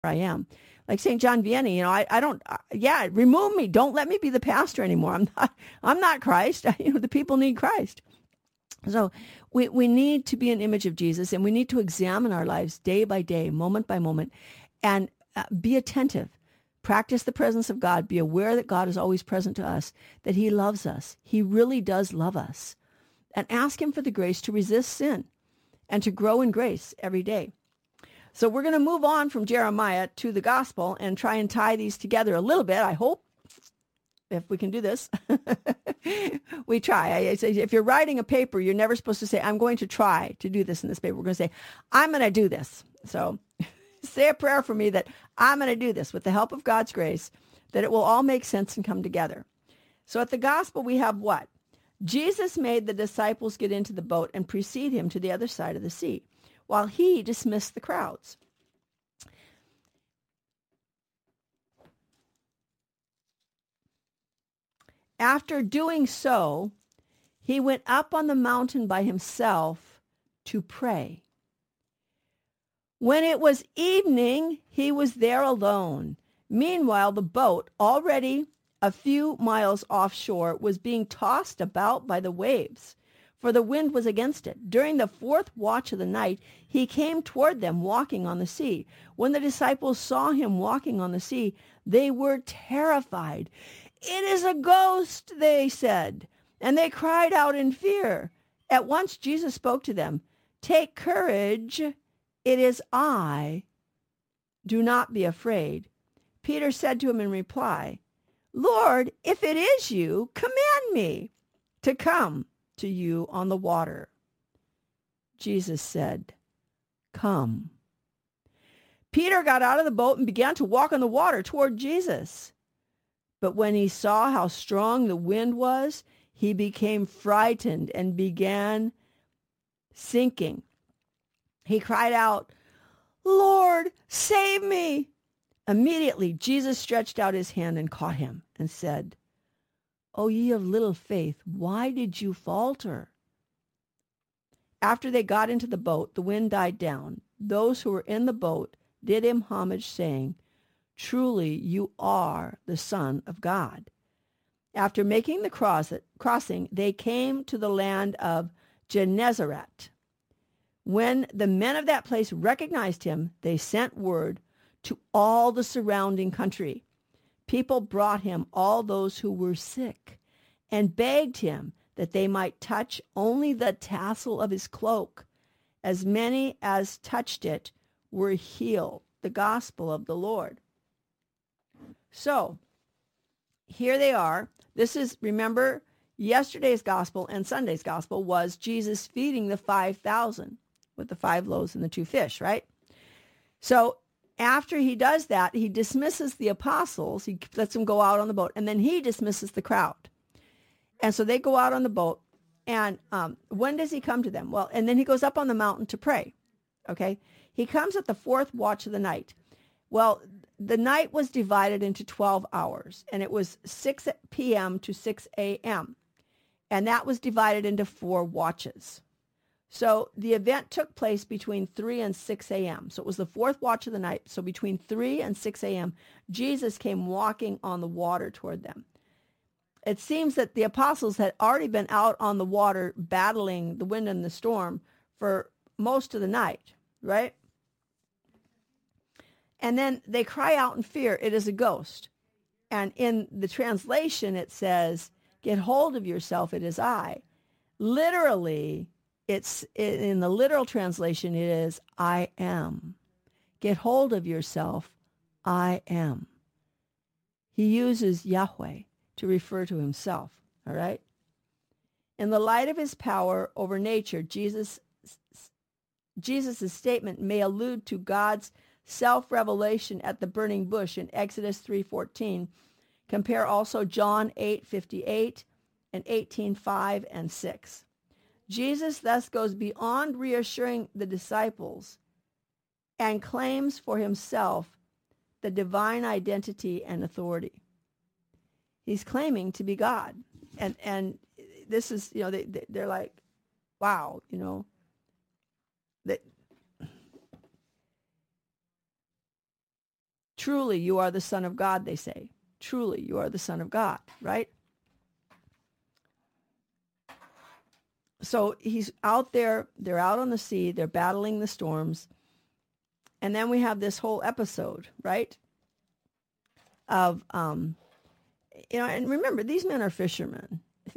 I am. Like St. John Vianney, I don't, remove me. Don't let me be the pastor anymore. I'm not Christ. The people need Christ. So we need to be an image of Jesus, and we need to examine our lives day by day, moment by moment, and be attentive. Practice the presence of God. Be aware that God is always present to us, that he loves us. He really does love us. And ask him for the grace to resist sin and to grow in grace every day. So we're going to move on from Jeremiah to the gospel and try and tie these together a little bit, I hope, if we can do this. We try. If you're writing a paper, you're never supposed to say, I'm going to try to do this in this paper. We're going to say, I'm going to do this. So say a prayer for me that I'm going to do this with the help of God's grace, that it will all make sense and come together. So at the gospel, we have what? Jesus made the disciples get into the boat and precede him to the other side of the sea, while he dismissed the crowds. After doing so, he went up on the mountain by himself to pray. When it was evening, he was there alone. Meanwhile, the boat, already a few miles offshore, was being tossed about by the waves, for the wind was against it. During the fourth watch of the night, he came toward them walking on the sea. When the disciples saw him walking on the sea, they were terrified. It is a ghost, they said, and they cried out in fear. At once Jesus spoke to them. Take courage, it is I. Do not be afraid. Peter said to him in reply, Lord, if it is you, command me to come to you on the water. Jesus said, Come. Peter got out of the boat and began to walk on the water toward Jesus. But when he saw how strong the wind was, he became frightened and began sinking. He cried out, Lord, save me. Immediately, Jesus stretched out his hand and caught him and said, O ye of little faith, why did you falter? After they got into the boat, the wind died down. Those who were in the boat did him homage, saying, Truly you are the Son of God. After making the crossing, they came to the land of Gennesaret. When the men of that place recognized him, they sent word to all the surrounding country. People brought him all those who were sick and begged him that they might touch only the tassel of his cloak. As many as touched it were healed. The gospel of the Lord. So, here they are. This is, remember, yesterday's gospel and Sunday's gospel was Jesus feeding the 5,000 with the 5 loaves and the 2 fish, right? So, after he does that, he dismisses the apostles. He lets them go out on the boat, and then he dismisses the crowd. And so they go out on the boat, and when does he come to them? Well, and then he goes up on the mountain to pray, okay? He comes at the fourth watch of the night. Well, the night was divided into 12 hours, and it was 6 p.m. to 6 a.m., and that was divided into 4 watches. So the event took place between 3 and 6 a.m. So it was the fourth watch of the night. So between 3 and 6 a.m., Jesus came walking on the water toward them. It seems that the apostles had already been out on the water battling the wind and the storm for most of the night, right? And then they cry out in fear, it is a ghost. And in the translation, it says, get hold of yourself, it is I. Literally, it's in the literal translation, it is, I am. Get hold of yourself, I am. He uses Yahweh to refer to himself, all right? In the light of his power over nature, Jesus' statement may allude to God's self-revelation at the burning bush in Exodus 3:14. Compare also John 8:58 and 18:5 and 6. Jesus thus goes beyond reassuring the disciples and claims for himself the divine identity and authority. He's claiming to be God. And this is, they're like, wow, that Truly, you are the Son of God, they say. Truly, you are the Son of God, right? So he's out there, they're out on the sea, they're battling the storms. And then we have this whole episode, right? Of, and remember, these men are fishermen.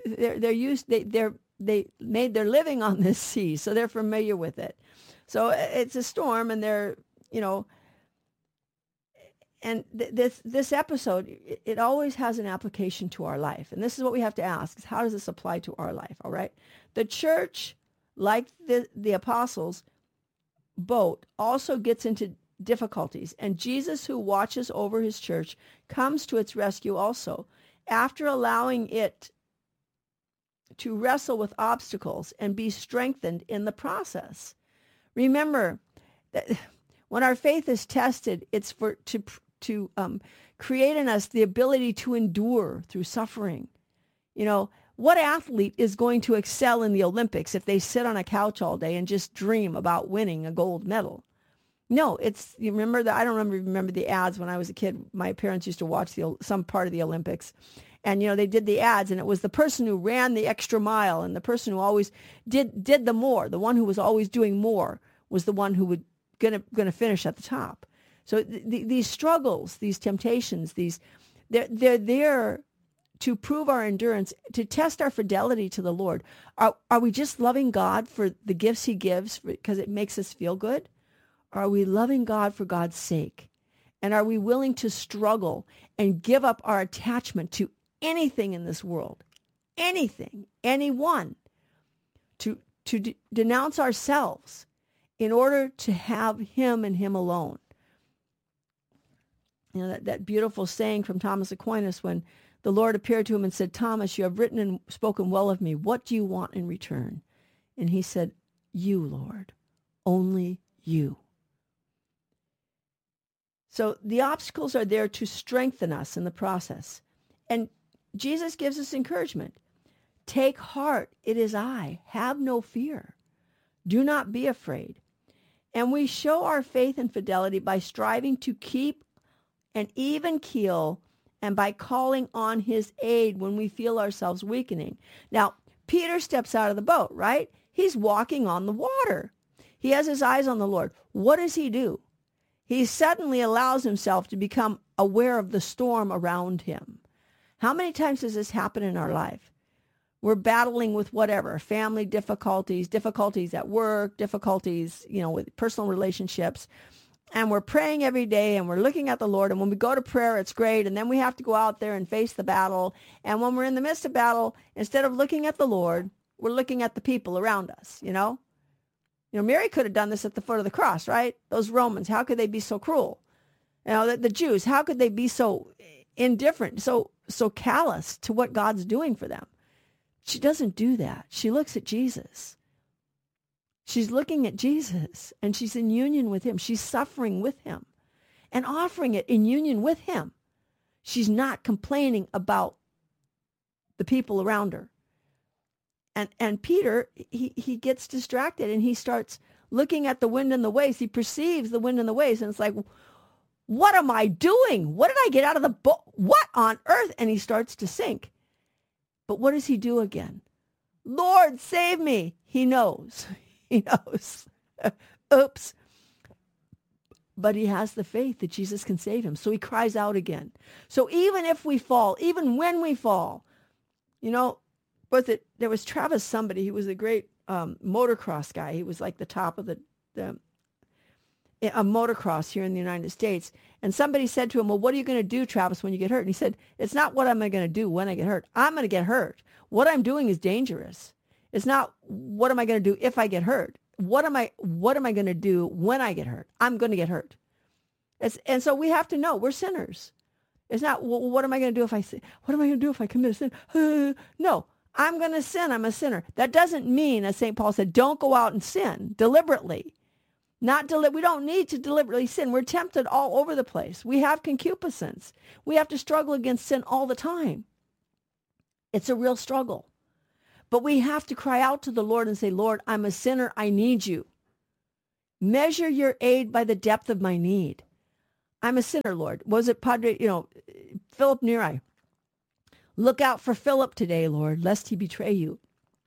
They made their living on this sea, so they're familiar with it. So it's a storm, and they're, and this episode, it always has an application to our life. And this is what we have to ask, is how does this apply to our life, all right? The church, like the apostles' boat, also gets into difficulties. And Jesus, who watches over his church, comes to its rescue also, after allowing it to wrestle with obstacles and be strengthened in the process. Remember that when our faith is tested, it's to create in us the ability to endure through suffering. What athlete is going to excel in the Olympics if they sit on a couch all day and just dream about winning a gold medal? No, you remember that? I don't remember the ads when I was a kid. My parents used to watch some part of the Olympics. And, they did the ads, and it was the person who ran the extra mile and the person who always did the more. The one who was always doing more was the one who would going to finish at the top. So these struggles, these temptations, they're there to prove our endurance, to test our fidelity to the Lord. Are we just loving God for the gifts he gives because it makes us feel good? Or are we loving God for God's sake? And are we willing to struggle and give up our attachment to anything in this world, anything, anyone, to denounce ourselves in order to have him and him alone? That beautiful saying from Thomas Aquinas, when the Lord appeared to him and said, Thomas, you have written and spoken well of me. What do you want in return? And he said, you, Lord, only you. So the obstacles are there to strengthen us in the process. And Jesus gives us encouragement. Take heart, it is I. Have no fear. Do not be afraid. And we show our faith and fidelity by striving to keep an even keel and by calling on his aid when we feel ourselves weakening. Now, Peter steps out of the boat, right? He's walking on the water. He has his eyes on the Lord. What does he do? He suddenly allows himself to become aware of the storm around him. How many times does this happen in our life? We're battling with whatever, family difficulties at work, difficulties, with personal relationships. And we're praying every day, and we're looking at the Lord. And when we go to prayer, it's great. And then we have to go out there and face the battle. And when we're in the midst of battle, instead of looking at the Lord, we're looking at the people around us, Mary could have done this at the foot of the cross, right? Those Romans, how could they be so cruel? The Jews, how could they be so indifferent, so callous to what God's doing for them? She doesn't do that. She looks at Jesus. She's looking at Jesus, and she's in union with him. She's suffering with him and offering it in union with him. She's not complaining about the people around her. And Peter, he gets distracted, and he starts looking at the wind and the waves. He perceives the wind and the waves, and it's like, what am I doing? What did I get out of the boat? What on earth? And he starts to sink. But what does he do again? Lord, save me. He knows. He knows. Oops. But he has the faith that Jesus can save him. So he cries out again. So even if we fall, even when we fall, there was Travis somebody, he was a great motocross guy. He was like the top of a motocross here in the United States. And somebody said to him, well, what are you going to do, Travis, when you get hurt? And he said, it's not what am I going to do when I get hurt. I'm going to get hurt. What I'm doing is dangerous. It's not what am I going to do if I get hurt. What am I going to do when I get hurt? I'm going to get hurt. And so we have to know we're sinners. It's not, well, what am I going to do if I sin? What am I going to do if I commit a sin? No, I'm going to sin. I'm a sinner. That doesn't mean, as St. Paul said, don't go out and sin deliberately. We don't need to deliberately sin. We're tempted all over the place. We have concupiscence. We have to struggle against sin all the time. It's a real struggle. But we have to cry out to the Lord and say, Lord, I'm a sinner. I need you. Measure your aid by the depth of my need. I'm a sinner, Lord. Was it Padre, Philip Neri? Look out for Philip today, Lord, lest he betray you.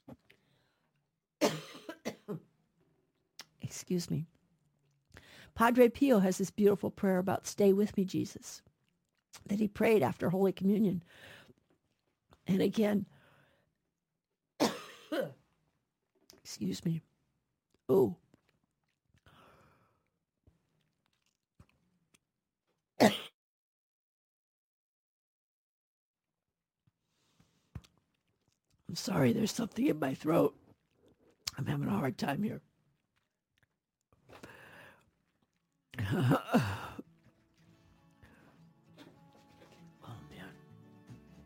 Excuse me. Padre Pio has this beautiful prayer about stay with me, Jesus, that he prayed after Holy Communion. And again, excuse me. Oh. I'm sorry, there's something in my throat. I'm having a hard time here.